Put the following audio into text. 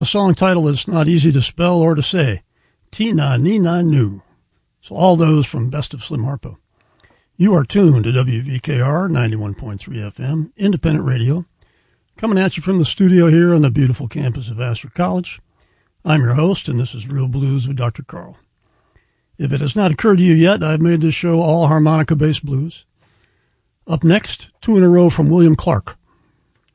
The song title is not easy to spell or to say. Tina Nina Nu. So all those from Best of Slim Harpo. You are tuned to WVKR 91.3 FM, independent radio, coming at you from the studio here on the beautiful campus of Vassar College. I'm your host, and this is Real Blues with Dr. Carl. If it has not occurred to you yet, I've made this show all harmonica-based blues. Up next, two in a row from William Clark.